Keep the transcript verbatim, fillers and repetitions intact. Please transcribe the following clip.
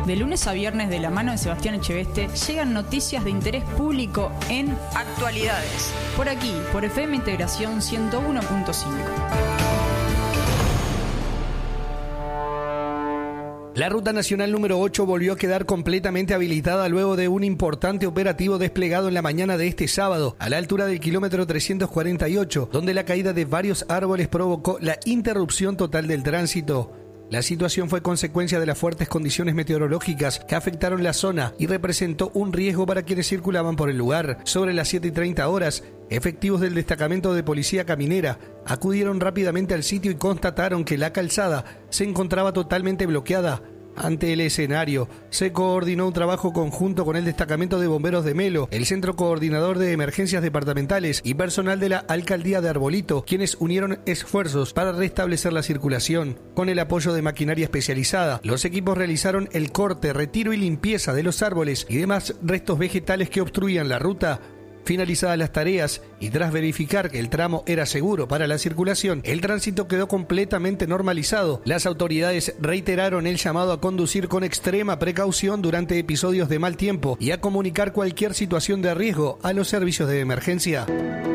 De lunes a viernes, de la mano de Sebastián Echeveste, llegan noticias de interés público en Actualidades. Por aquí, por F M Integración ciento uno punto cinco. La Ruta Nacional número ocho volvió a quedar completamente habilitada luego de un importante operativo desplegado en la mañana de este sábado, a la altura del kilómetro trescientos cuarenta y ocho, donde la caída de varios árboles provocó la interrupción total del tránsito. La situación fue consecuencia de las fuertes condiciones meteorológicas que afectaron la zona y representó un riesgo para quienes circulaban por el lugar. Sobre las siete y treinta horas, efectivos del destacamento de policía caminera acudieron rápidamente al sitio y constataron que la calzada se encontraba totalmente bloqueada. Ante el escenario, se coordinó un trabajo conjunto con el destacamento de bomberos de Melo, el Centro Coordinador de Emergencias Departamentales y personal de la Alcaldía de Arbolito, quienes unieron esfuerzos para restablecer la circulación. Con el apoyo de maquinaria especializada, los equipos realizaron el corte, retiro y limpieza de los árboles y demás restos vegetales que obstruían la ruta. Finalizadas las tareas y tras verificar que el tramo era seguro para la circulación, el tránsito quedó completamente normalizado. Las autoridades reiteraron el llamado a conducir con extrema precaución durante episodios de mal tiempo y a comunicar cualquier situación de riesgo a los servicios de emergencia.